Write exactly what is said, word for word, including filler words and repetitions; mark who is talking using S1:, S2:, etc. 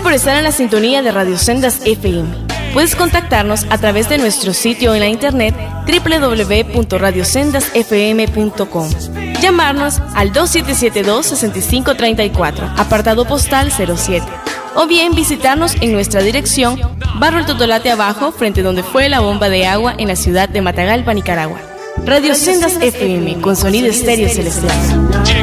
S1: por estar en la sintonía de Radio Sendas F M. Puedes contactarnos a través de nuestro sitio en la internet doble u doble u doble u punto radio sendas f m punto com. Llamarnos al dos siete siete dos, seis cinco tres cuatro, apartado postal cero siete. O bien visitarnos en nuestra dirección, Barrio El Totolate Abajo, frente donde fue la bomba de agua en la ciudad de Matagalpa, Nicaragua. Radio Sendas F M, con sonido estéreo celestial.